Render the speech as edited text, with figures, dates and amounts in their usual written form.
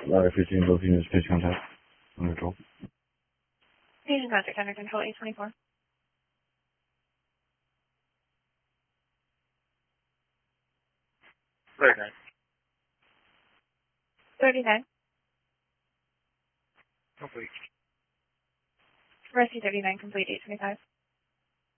Ladder 15, both units, pitch contact. On control. Patient contact under control, 824. 39. 39. Complete. Rescue 39, complete, 825.